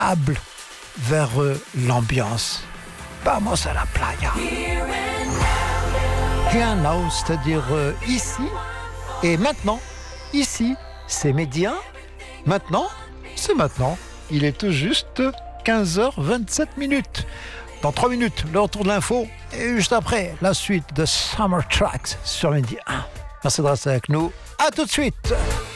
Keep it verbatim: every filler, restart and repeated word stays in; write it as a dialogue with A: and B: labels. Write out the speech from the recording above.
A: agréable vers euh, l'ambiance. Vamos à la playa. Here and now, c'est-à-dire euh, ici et maintenant. Ici, c'est média. Maintenant, c'est maintenant. Il est tout juste quinze heures vingt-sept minutes. Dans trois minutes, le retour de l'info. Et juste après, la suite de Summer Tracks sur Midi un. Merci de rester avec nous. À tout de suite.